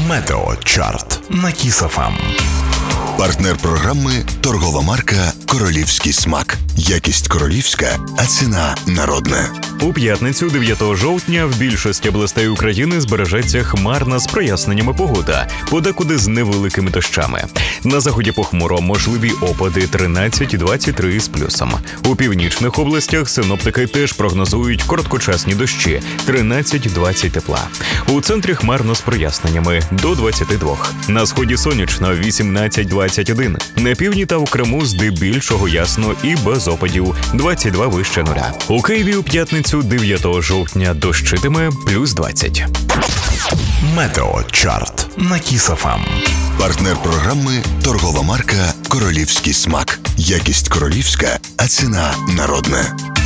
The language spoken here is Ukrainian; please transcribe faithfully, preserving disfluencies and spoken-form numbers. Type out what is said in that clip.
Метеочарт на Кіс еф ем. Партнер програми – торгова марка «Королівський смак». Якість королівська, а ціна народна. У п'ятницю, дев'ятого жовтня, в більшості областей України збережеться хмарна з проясненнями погода, подекуди з невеликими дощами. На заході похмуро, можливі опади тринадцять-двадцять три з плюсом. У північних областях синоптики теж прогнозують короткочасні дощі – тринадцять-двадцять тепла. У центрі хмарно з проясненнями – до двадцяти двох. На сході сонячно – вісімнадцять-двадцять один. На півдні та у Криму здебільшого ясно і без опадів – двадцять два вище нуля. У Києві у п'ятницю, дев'ятого жовтня, дощитиме плюс двадцять. Метеочарт на Кіс еф ем. Партнер програми – торгова марка «Королівський смак». Якість королівська, а ціна народна.